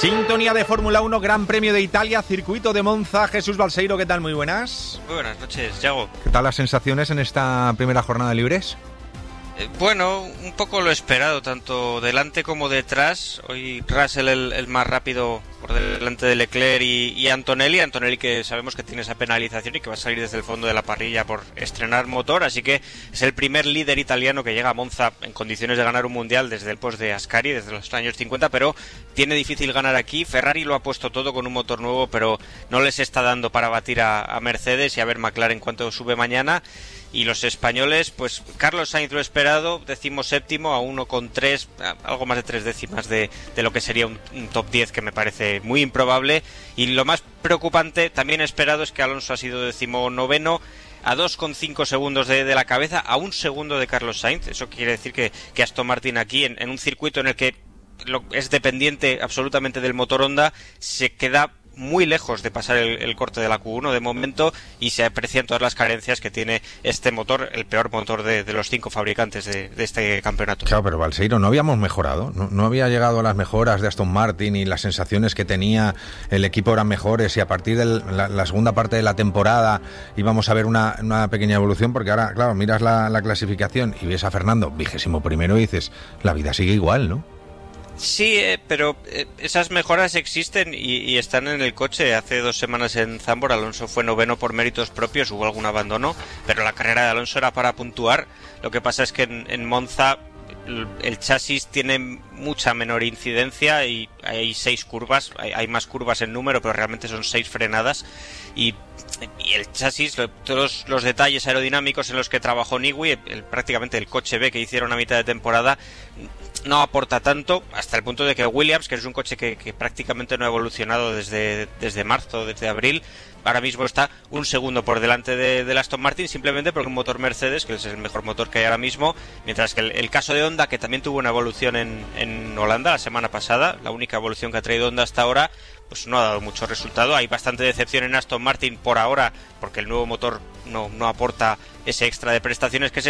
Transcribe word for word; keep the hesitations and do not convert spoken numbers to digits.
Sintonía de Fórmula uno, Gran Premio de Italia, Circuito de Monza. Jesús Balseiro, ¿qué tal? Muy buenas. Muy buenas noches, Yago. ¿Qué tal las sensaciones en esta primera jornada de libres? Eh, bueno, un poco lo esperado, tanto delante como detrás. Hoy Russell el, el más rápido por delante de Leclerc y, y Antonelli. Antonelli, que sabemos que tiene esa penalización y que va a salir desde el fondo de la parrilla por estrenar motor, así que es el primer líder italiano que llega a Monza en condiciones de ganar un mundial desde el post de Ascari, desde los años cincuenta, pero tiene difícil ganar aquí. Ferrari lo ha puesto todo con un motor nuevo, pero no les está dando para batir a, a Mercedes y a ver McLaren cuánto sube mañana. Y los españoles, pues Carlos Sainz lo esperado, decimo séptimo a uno coma tres, algo más de tres décimas de, de lo que sería un, un top diez, que me parece muy improbable. Y lo más preocupante, también esperado, es que Alonso ha sido decimonoveno, a dos coma cinco segundos de, de la cabeza, a un segundo de Carlos Sainz. Eso quiere decir que, que Aston Martin aquí, en, en un circuito en el que lo, es dependiente absolutamente del motor Honda, se queda muy lejos de pasar el, el corte de la Q uno de momento, y se aprecian todas las carencias que tiene este motor, el peor motor de, de los cinco fabricantes de, de este campeonato. Claro, pero Balseiro, ¿no habíamos mejorado? ¿No, no había llegado a las mejoras de Aston Martin y las sensaciones que tenía el equipo eran mejores, y a partir de la, la segunda parte de la temporada íbamos a ver una, una pequeña evolución? Porque ahora, claro, miras la, la clasificación y ves a Fernando vigésimo primero y dices, la vida sigue igual, ¿no? Sí, eh, pero eh, esas mejoras existen y, y están en el coche. Hace dos semanas en Zandvoort Alonso fue noveno por méritos propios, hubo algún abandono, pero la carrera de Alonso era para puntuar. Lo que pasa es que en, en Monza el, el chasis tiene mucha menor incidencia y hay seis curvas, hay, hay más curvas en número, pero realmente son seis frenadas, y y el chasis, todos los detalles aerodinámicos en los que trabajó Newey, el, prácticamente el coche B que hicieron a mitad de temporada, no aporta tanto, hasta el punto de que Williams, que es un coche que, que prácticamente no ha evolucionado desde, desde marzo, desde abril, ahora mismo está un segundo por delante de, del Aston Martin, simplemente porque un motor Mercedes, que es el mejor motor que hay ahora mismo, mientras que el, el caso de Honda, que también tuvo una evolución en, en Holanda la semana pasada, la única evolución que ha traído Honda hasta ahora, pues no ha dado mucho resultado. Hay bastante decepción en Aston Martin por ahora, porque el nuevo motor no, no aporta ese extra de prestaciones que se